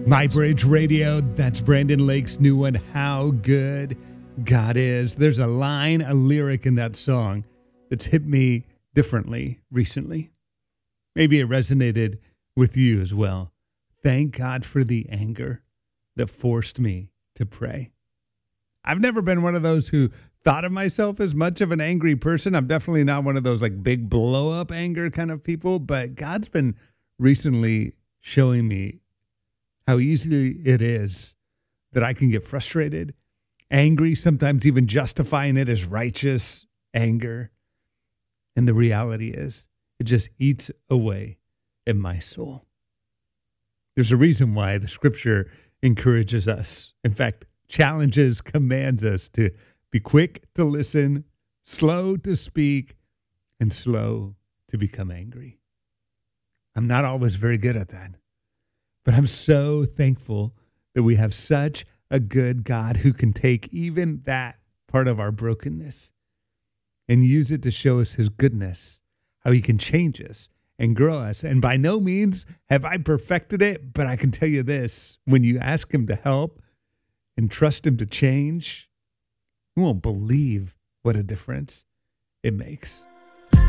My Bridge Radio, that's Brandon Lake's new one, How Good God Is. There's a line, a lyric in that song that's hit me differently recently. Maybe it resonated with you as well. Thank God for the anger that forced me to pray. I've never been one of those who thought of myself as much of an angry person. I'm definitely not one of those like big blow up anger kind of people, but God's been recently showing me how easy it is that I can get frustrated, angry, sometimes even justifying it as righteous anger. And the reality is, it just eats away at my soul. There's a reason why the scripture encourages us, in fact, challenges, commands us to be quick to listen, slow to speak, and slow to become angry. I'm not always very good at that. But I'm so thankful that we have such a good God who can take even that part of our brokenness and use it to show us his goodness, how he can change us and grow us. And by no means have I perfected it, but I can tell you this, when you ask him to help and trust him to change, you won't believe what a difference it makes.